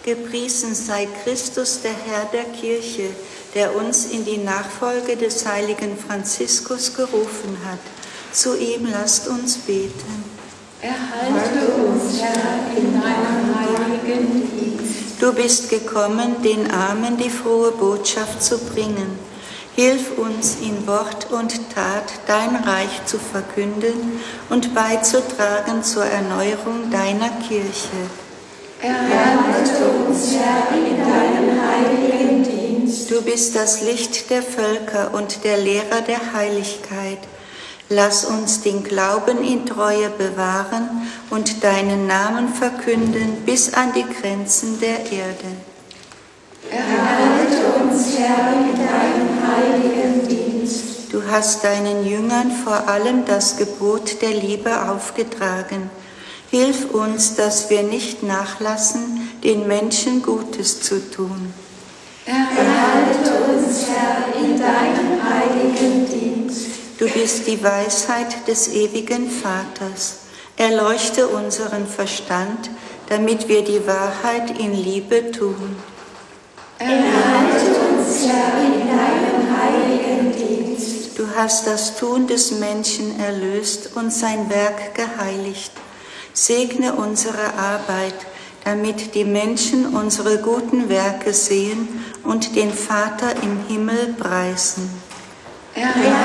Gepriesen sei Christus, der Herr der Kirche, der uns in die Nachfolge des heiligen Franziskus gerufen hat. Zu ihm lasst uns beten. Erhalte uns, Herr, in deinem heiligen Dienst. Du bist gekommen, den Armen die frohe Botschaft zu bringen. Hilf uns in Wort und Tat dein Reich zu verkünden und beizutragen zur Erneuerung deiner Kirche. Erhalte uns, Herr, in deinem heiligen Dienst. Du bist das Licht der Völker und der Lehrer der Heiligkeit. Lass uns den Glauben in Treue bewahren und deinen Namen verkünden bis an die Grenzen der Erde. Erhalte uns, Herr, in deinem heiligen Dienst. Du hast deinen Jüngern vor allem das Gebot der Liebe aufgetragen. Hilf uns, dass wir nicht nachlassen, den Menschen Gutes zu tun. Erhalte uns, Herr, in deinem heiligen Dienst. Du bist die Weisheit des ewigen Vaters. Erleuchte unseren Verstand, damit wir die Wahrheit in Liebe tun. Erhalte uns, Herr, in deinem heiligen Dienst. Du hast das Tun des Menschen erlöst und sein Werk geheiligt. Segne unsere Arbeit, damit die Menschen unsere guten Werke sehen und den Vater im Himmel preisen.